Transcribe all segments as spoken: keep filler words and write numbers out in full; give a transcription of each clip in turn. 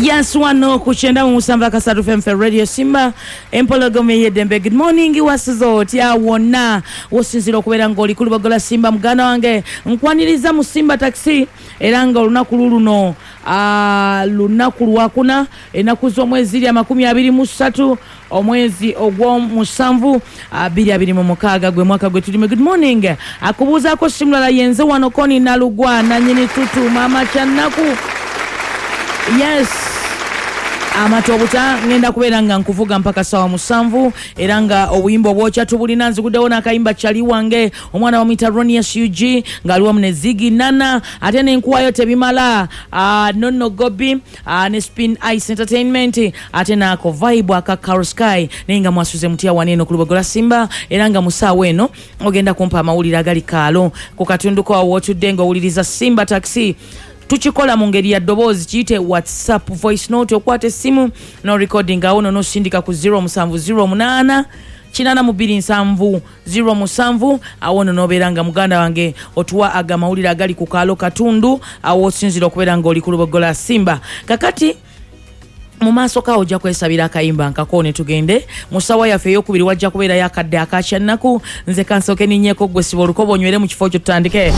Yes, wano kuchenda musamba kasatu F M Radio Simba empologome yedembe. Good morning wasizoti ya wona wosinziro kubera ngoli kulubagola Simba mugana wange nkwaniriza mu Simba taxi eranga olunaku luluno a lunaku lwakuna enaku z'omwezi ya makumi abiri mu ssatu omwezi ogwo musanvu abiri abiri mu mukaaga gwe mwaka gwe tulime. Good morning akubuza ko simula yenze wano koni na lugwa na nyini tutu mama chanaku. Yes, amatobuta ngenda kubeera nga nkuvuga mpaka sawa musanvu eranga obuyimbo bwocha tubulina nziguddewo akaimba chali wange omwana wa Mitaronius U G ngaliwa mnezigi nana ate nenkuwayo tebimala uh, nono gobi uh, ne spin ice entertainment ate nako vibe aka Carol Sky nenga mwasuze mutia waneno kulubagola Simba eranga musawe eno ogenda kumpa amawulira agali kalo ku katundu ko wotuddenga owuliriza Simba taxi. Tuchikola mu ngeri ya dobozi kiyite WhatsApp voice note okwate simu no recording awo no sindika ku zero musanvu zero munana kinana mu bbiri nsanvu zero musanvu awo no beranga muganda wange otuwa aga mawulira agali ku kalo katundu awo sinzira okubeera nga oli kulubogola Simba. Kakati mu maaso kawo ojja kwesabira akayimba nkakone tugende musawa yafe eyokubiri wajja kubeera yakadde akacyannaku nze kansoke ninnyeko gwe sibo olukoba onywere mu kifo kyo tutandike.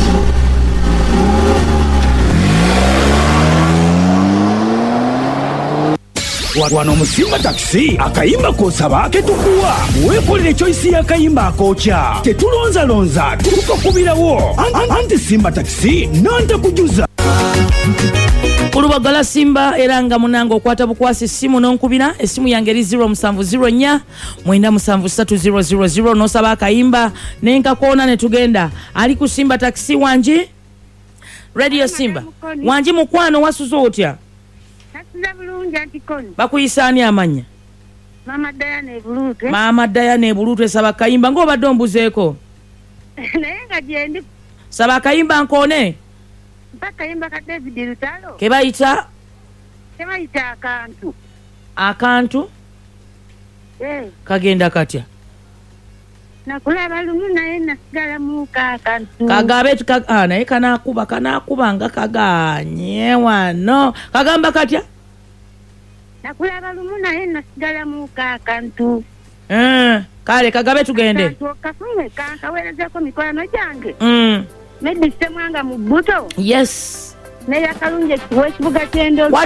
Wano mu Simba taxi akayimba kosaba ketukuwa wekolere choice ya kayimba kocha tetulonza lonza tukakubirawo anti Simba taxi nante kujuza Kulubagala Simba eranga munango okwata bukwasi simu nonkubira esimu yangeri zero musanvu zero nya mwenda musanvu satu zero zero zero no saba akayimba nenka kona ne tugenda ali ku Simba taxi wanji Radio Simba wanji mukwano wasuzo otya bakuyisani amanya Mama Diane Bulutwe Mama Diane Bulutwe saba kayimba ngo badombuzeeko nenga jendi saba kayimba nkone mpaka yimba ka David Lutalo kebayita kebayita akantu akantu eh kagenda katya nakulaba lumu naye nasigala mu akantu kagabe tukana naye kana kuba kana kubanga kaganye wano kagamba katya nakulaba lumu naye nasigala mu akantu eh kale kagabe tugende kafunye kankawereza ko mikwano jange mm medise mwanga mu buto yes ne yakalunje kiwe kibuga kyendo